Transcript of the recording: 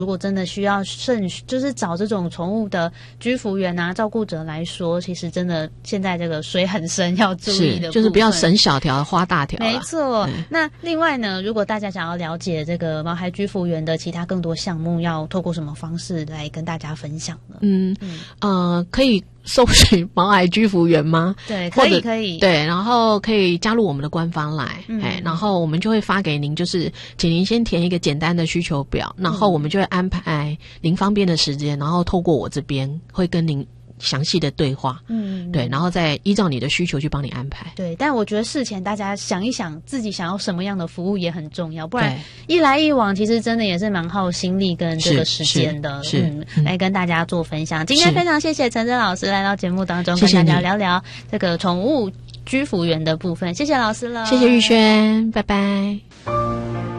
如果真的需要就是找这种宠物的居服员啊、照顾者来说，其实真的现在这个水很深，要注意的部分就是不要省小条花大条啦。 没错。那另外呢，如果大家想要了解这个毛孩居服员的其他更多项目，要透过什么方式来跟大家分享呢？ 可以搜寻毛孩居服员吗？ 对，可以。 对，然后可以加入我们的官方LINE，然后我们就会发给您，就是请您先填一个简单的需求表，然后我们就会安排您方便的时间，然后透过我这边会跟您详细的对话，对，然后再依照你的需求去帮你安排。 对，但我觉得事前大家想一想自己想要什么样的服务也很重要，不然一来一往其实真的也是蛮耗心力跟这个时间的。来跟大家做分享。今天非常谢谢陈真老师来到节目当中，跟大家聊聊这个宠物居服员的部分。谢谢老师了， 谢谢玉轩，拜拜。